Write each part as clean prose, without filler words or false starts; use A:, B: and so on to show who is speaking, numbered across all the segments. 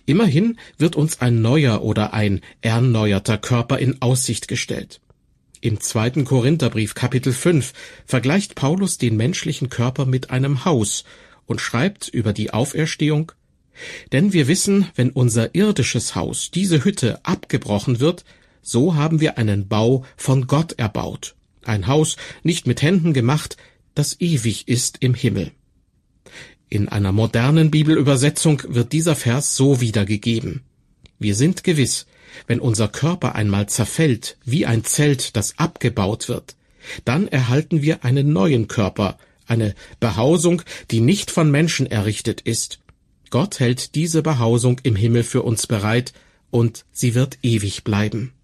A: Immerhin wird uns ein neuer oder ein erneuerter Körper in Aussicht gestellt. Im 2. Korintherbrief Kapitel 5 vergleicht Paulus den menschlichen Körper mit einem Haus und schreibt über die Auferstehung: Denn wir wissen, wenn unser irdisches Haus, diese Hütte, abgebrochen wird, so haben wir einen Bau von Gott erbaut, ein Haus nicht mit Händen gemacht, das ewig ist im Himmel. In einer modernen Bibelübersetzung wird dieser Vers so wiedergegeben: Wir sind gewiss, wenn unser Körper einmal zerfällt, wie ein Zelt, das abgebaut wird, dann erhalten wir einen neuen Körper, eine Behausung, die nicht von Menschen errichtet ist. Gott hält diese Behausung im Himmel für uns bereit, und sie wird ewig bleiben.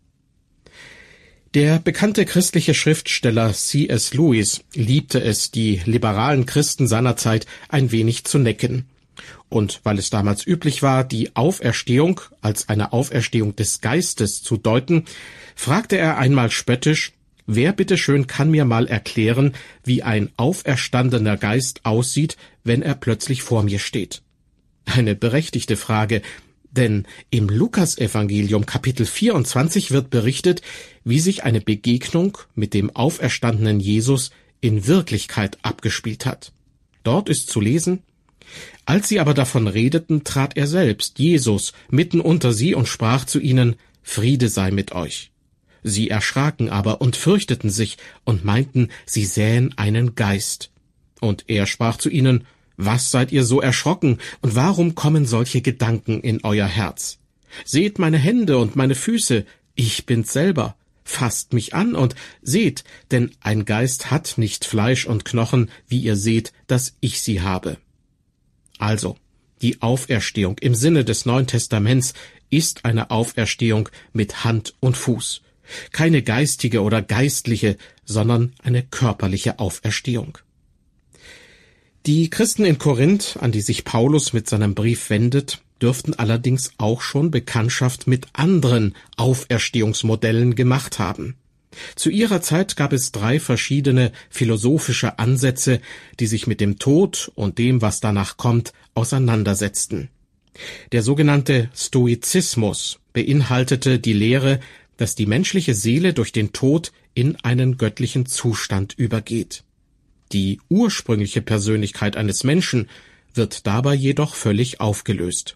A: Der bekannte christliche Schriftsteller C.S. Lewis liebte es, die liberalen Christen seiner Zeit ein wenig zu necken. Und weil es damals üblich war, die Auferstehung als eine Auferstehung des Geistes zu deuten, fragte er einmal spöttisch: Wer bitteschön kann mir mal erklären, wie ein auferstandener Geist aussieht, wenn er plötzlich vor mir steht? Eine berechtigte Frage, denn im Lukasevangelium Kapitel 24 wird berichtet, wie sich eine Begegnung mit dem auferstandenen Jesus in Wirklichkeit abgespielt hat. Dort ist zu lesen: Als sie aber davon redeten, trat er selbst, Jesus, mitten unter sie und sprach zu ihnen: Friede sei mit euch. Sie erschraken aber und fürchteten sich und meinten, sie sähen einen Geist. Und er sprach zu ihnen: Was seid ihr so erschrocken, und warum kommen solche Gedanken in euer Herz? Seht meine Hände und meine Füße, ich bin's selber. Fasst mich an und seht, denn ein Geist hat nicht Fleisch und Knochen, wie ihr seht, dass ich sie habe. Also, die Auferstehung im Sinne des Neuen Testaments ist eine Auferstehung mit Hand und Fuß. Keine geistige oder geistliche, sondern eine körperliche Auferstehung. Die Christen in Korinth, an die sich Paulus mit seinem Brief wendet, dürften allerdings auch schon Bekanntschaft mit anderen Auferstehungsmodellen gemacht haben. Zu ihrer Zeit gab es 3 verschiedene philosophische Ansätze, die sich mit dem Tod und dem, was danach kommt, auseinandersetzten. Der sogenannte Stoizismus beinhaltete die Lehre, dass die menschliche Seele durch den Tod in einen göttlichen Zustand übergeht. Die ursprüngliche Persönlichkeit eines Menschen wird dabei jedoch völlig aufgelöst.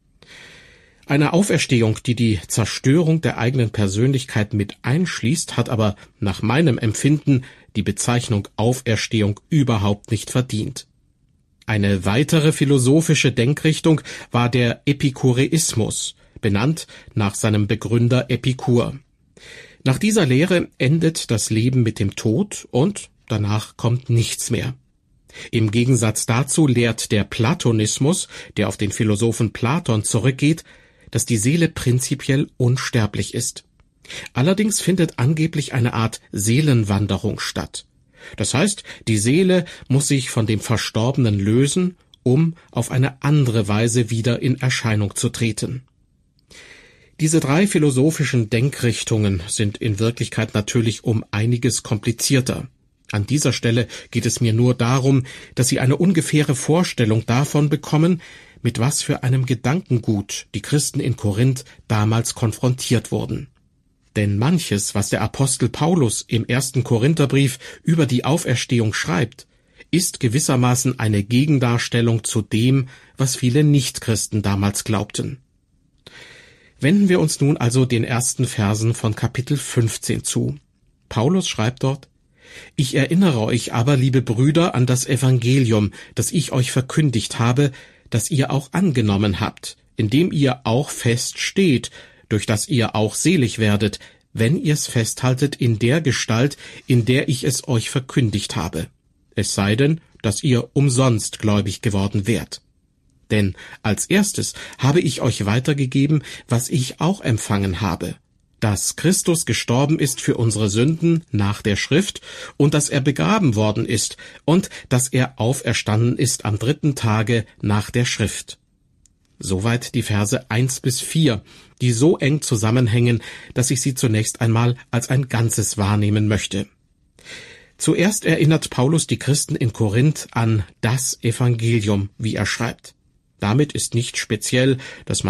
A: Eine Auferstehung, die die Zerstörung der eigenen Persönlichkeit mit einschließt, hat aber nach meinem Empfinden die Bezeichnung Auferstehung überhaupt nicht verdient. Eine weitere philosophische Denkrichtung war der Epikureismus, benannt nach seinem Begründer Epikur. Nach dieser Lehre endet das Leben mit dem Tod und danach kommt nichts mehr. Im Gegensatz dazu lehrt der Platonismus, der auf den Philosophen Platon zurückgeht, dass die Seele prinzipiell unsterblich ist. Allerdings findet angeblich eine Art Seelenwanderung statt. Das heißt, die Seele muss sich von dem Verstorbenen lösen, um auf eine andere Weise wieder in Erscheinung zu treten. Diese 3 philosophischen Denkrichtungen sind in Wirklichkeit natürlich um einiges komplizierter. An dieser Stelle geht es mir nur darum, dass Sie eine ungefähre Vorstellung davon bekommen, mit was für einem Gedankengut die Christen in Korinth damals konfrontiert wurden. Denn manches, was der Apostel Paulus im 1. Korintherbrief über die Auferstehung schreibt, ist gewissermaßen eine Gegendarstellung zu dem, was viele Nichtchristen damals glaubten. Wenden wir uns nun also den ersten Versen von Kapitel 15 zu. Paulus schreibt dort: Ich erinnere euch aber, liebe Brüder, an das Evangelium, das ich euch verkündigt habe, das ihr auch angenommen habt, in dem ihr auch fest steht, durch das ihr auch selig werdet, wenn ihr's festhaltet in der Gestalt, in der ich es euch verkündigt habe. Es sei denn, dass ihr umsonst gläubig geworden wärt. Denn als erstes habe ich euch weitergegeben, was ich auch empfangen habe, dass Christus gestorben ist für unsere Sünden nach der Schrift und dass er begraben worden ist und dass er auferstanden ist am 3. Tage nach der Schrift. Soweit die Verse 1-4, die so eng zusammenhängen, dass ich sie zunächst einmal als ein Ganzes wahrnehmen möchte. Zuerst erinnert Paulus die Christen in Korinth an das Evangelium, wie er schreibt. Damit ist nicht speziell, dass